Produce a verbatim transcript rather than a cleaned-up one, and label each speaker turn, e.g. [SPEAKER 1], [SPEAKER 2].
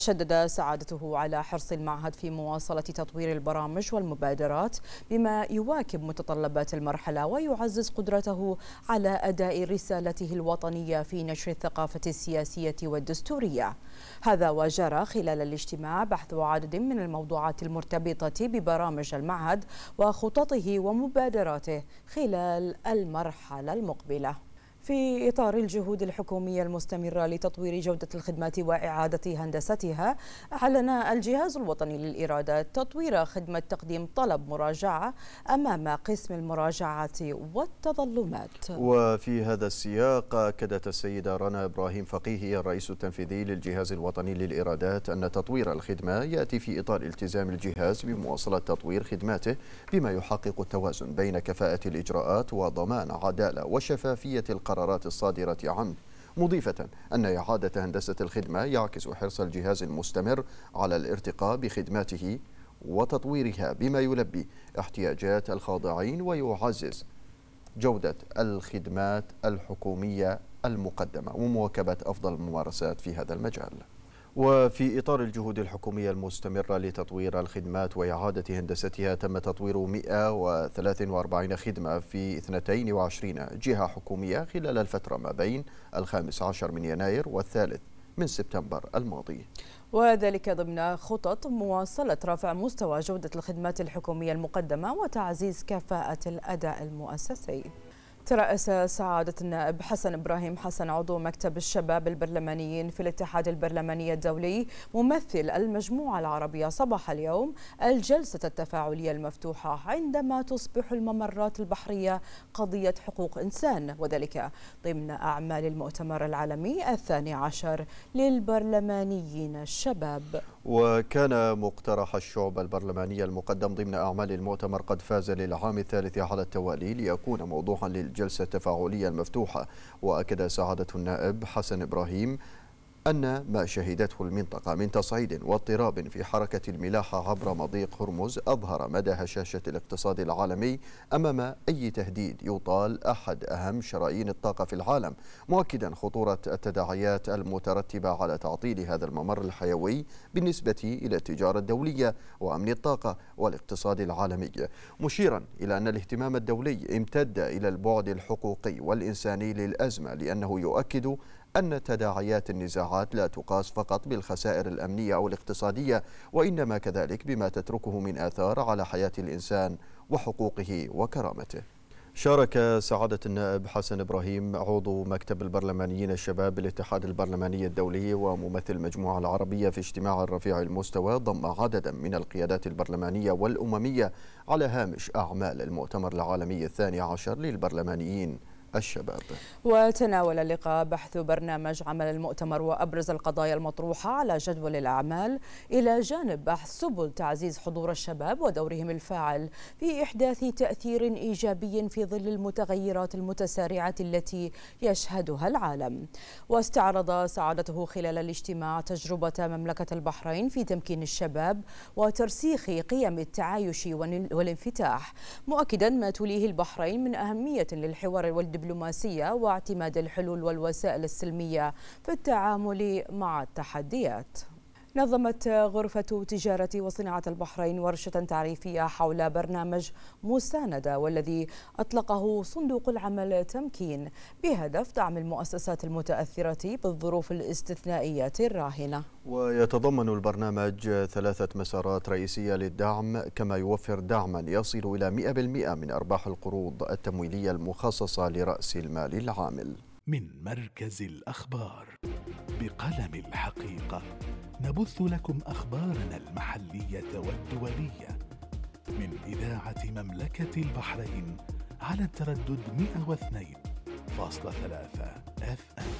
[SPEAKER 1] شدد سعادته على حرص المعهد في مواصلة تطوير البرامج والمبادرات بما يواكب متطلبات المرحلة ويعزز قدرته على أداء رسالته الوطنية في نشر الثقافة السياسية والدستورية. هذا وجرى خلال الاجتماع بحث عدد من الموضوعات المرتبطة ببرامج المعهد وخططه ومبادراته خلال المرحلة المقبلة. في إطار الجهود الحكومية المستمرة لتطوير جودة الخدمات وإعادة هندستها، أعلن الجهاز الوطني للإيرادات تطوير خدمة تقديم طلب مراجعة أمام قسم المراجعات والتظلمات.
[SPEAKER 2] وفي هذا السياق أكدت السيدة رنا إبراهيم فقيهي الرئيس التنفيذي للجهاز الوطني للإيرادات أن تطوير الخدمة يأتي في إطار التزام الجهاز بمواصلة تطوير خدماته بما يحقق التوازن بين كفاءة الإجراءات وضمان عدالة وشفافية القرارات الصادرة عنه، مضيفة أن إعادة هندسة الخدمة يعكس حرص الجهاز المستمر على الارتقاء بخدماته وتطويرها بما يلبي احتياجات الخاضعين ويعزز جودة الخدمات الحكومية المقدمة ومواكبة أفضل الممارسات في هذا المجال. وفي إطار الجهود الحكومية المستمرة لتطوير الخدمات وإعادة هندستها، تم تطوير مئة وثلاث وأربعين خدمة في اثنتين وعشرين جهة حكومية خلال الفترة ما بين الخامس عشر من يناير والثالث من سبتمبر الماضي،
[SPEAKER 1] وذلك ضمن خطط مواصلة رفع مستوى جودة الخدمات الحكومية المقدمة وتعزيز كفاءة الأداء المؤسسي. ترأس سعادة النائب حسن إبراهيم حسن عضو مكتب الشباب البرلمانيين في الاتحاد البرلماني الدولي ممثل المجموعة العربية صباح اليوم الجلسة التفاعلية المفتوحة عندما تصبح الممرات البحرية قضية حقوق إنسان، وذلك ضمن أعمال المؤتمر العالمي الثاني عشر للبرلمانيين الشباب.
[SPEAKER 2] وكان مقترح الشعب البرلمانية المقدم ضمن أعمال المؤتمر قد فاز للعام الثالث على التوالي ليكون موضوعا للجلسة التفاعلية المفتوحة. وأكد سعادة النائب حسن إبراهيم أن ما شهدته المنطقة من تصعيد واضطراب في حركة الملاحة عبر مضيق هرمز أظهر مدى هشاشة الاقتصاد العالمي أمام أي تهديد يطال أحد أهم شرايين الطاقة في العالم، مؤكدا خطورة التداعيات المترتبة على تعطيل هذا الممر الحيوي بالنسبة إلى التجارة الدولية وأمن الطاقة والاقتصاد العالمي، مشيرا إلى أن الاهتمام الدولي امتد إلى البعد الحقوقي والإنساني للأزمة، لأنه يؤكد أن تداعيات النزاعات لا تقاس فقط بالخسائر الأمنية أو الاقتصادية، وإنما كذلك بما تتركه من آثار على حياة الإنسان وحقوقه وكرامته. شارك سعادة النائب حسن إبراهيم عضو مكتب البرلمانيين الشباب بالاتحاد البرلماني الدولي وممثل المجموعة العربية في اجتماع رفيع المستوى ضم عددا من القيادات البرلمانية والأممية على هامش أعمال المؤتمر العالمي الثاني عشر للبرلمانيين الشباب.
[SPEAKER 1] وتناول اللقاء بحث برنامج عمل المؤتمر وأبرز القضايا المطروحة على جدول الأعمال، إلى جانب بحث سبل تعزيز حضور الشباب ودورهم الفاعل في إحداث تأثير إيجابي في ظل المتغيرات المتسارعة التي يشهدها العالم. واستعرض سعادته خلال الاجتماع تجربة مملكة البحرين في تمكين الشباب وترسيخ قيم التعايش والانفتاح، مؤكدا ما توليه البحرين من أهمية للحوار والدبلوماسية الدبلوماسية واعتماد الحلول والوسائل السلمية في التعامل مع التحديات. نظمت غرفة تجارة وصناعة البحرين ورشة تعريفية حول برنامج مساندة والذي أطلقه صندوق العمل تمكين بهدف دعم المؤسسات المتأثرة بالظروف الاستثنائية الراهنة.
[SPEAKER 2] ويتضمن البرنامج ثلاثة مسارات رئيسية للدعم، كما يوفر دعما يصل إلى مئة بالمئة من أرباح القروض التمويلية المخصصة لرأس المال العامل.
[SPEAKER 3] من مركز الأخبار بقلم الحقيقة نبث لكم أخبارنا المحلية والدولية من إذاعة مملكة البحرين على التردد مئة واثنين فاصلة ثلاثة إف إم.